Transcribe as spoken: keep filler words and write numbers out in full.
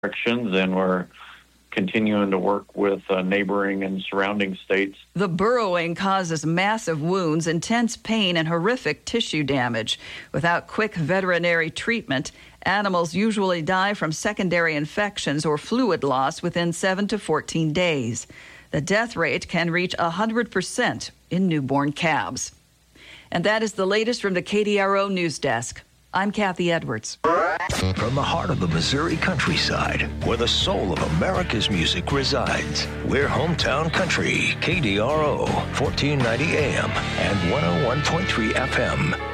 directions, and we're continuing to work with uh, neighboring and surrounding states. The burrowing causes massive wounds, intense pain, and horrific tissue damage. Without quick veterinary treatment, animals usually die from secondary infections or fluid loss within seven to fourteen days. The death rate can reach one hundred percent in newborn calves. And that is the latest from the K D R O News Desk. I'm Kathy Edwards. From the heart of the Missouri countryside, where the soul of America's music resides, we're Hometown Country, K D R O, fourteen ninety A M and one oh one point three F M.